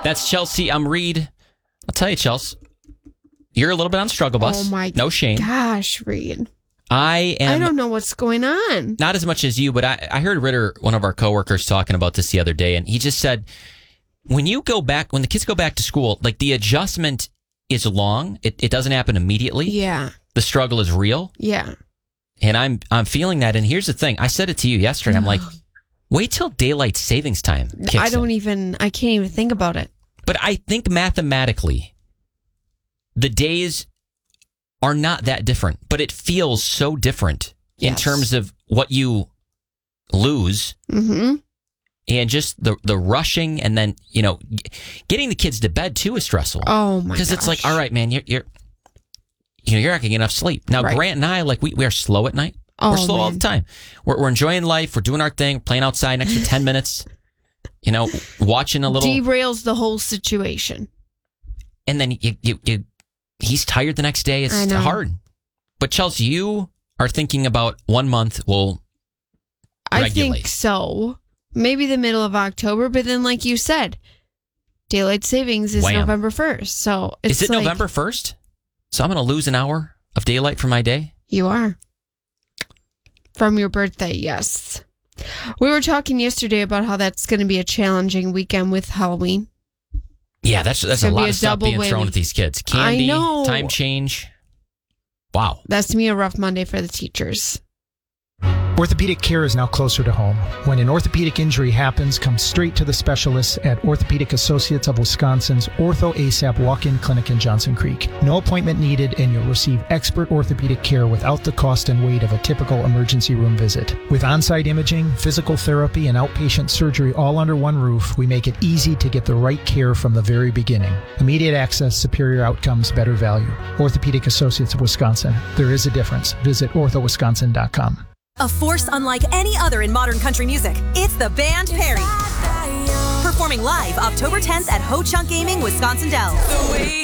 That's Chelsea. I'm Reed. I'll tell you, Chelsea, you're a little bit on struggle bus. Oh my no shame. Gosh, Reed. I don't know what's going on. Not as much as you, but I heard Ritter, one of our coworkers, talking about this the other day, and he just said, when the kids go back to school, like the adjustment is long. It doesn't happen immediately. Yeah. The struggle is real. Yeah. And I'm feeling that. And here's the thing. I said it to you yesterday. I'm like, wait till daylight savings time kicks I in. can't even think about it. But I think mathematically, the days are not that different, but it feels so different in terms of what you lose. Mm-hmm. And just the rushing, and then, getting the kids to bed too is stressful. Oh my! Because it's like, all right, man, you're not getting enough sleep. Now, right. Grant and I, we are slow at night. We're slow all the time. We're enjoying life. We're doing our thing. Playing outside an extra 10 minutes. Watching a little. Derails the whole situation. And then he's tired the next day. It's hard. But Chelsea, you are thinking about 1 month will regulate. I think so. Maybe the middle of October, but then like you said, daylight savings is November 1st. So is it November 1st? So I'm going to lose an hour of daylight for my day? You are. From your birthday, yes. We were talking yesterday about how that's going to be a challenging weekend with Halloween. Yeah, that's a lot of stuff being thrown at these kids. Candy, time change. Wow. That's going to be a rough Monday for the teachers. Orthopedic care is now closer to home. When an orthopedic injury happens, come straight to the specialists at Orthopedic Associates of Wisconsin's Ortho ASAP Walk-In Clinic in Johnson Creek. No appointment needed, and you'll receive expert orthopedic care without the cost and weight of a typical emergency room visit. With on-site imaging, physical therapy, and outpatient surgery all under one roof, we make it easy to get the right care from the very beginning. Immediate access, superior outcomes, better value. Orthopedic Associates of Wisconsin. There is a difference. Visit orthowisconsin.com. A force unlike any other in modern country music. It's the band Perry. Performing live October 10th at Ho Chunk Gaming, Wisconsin Dells.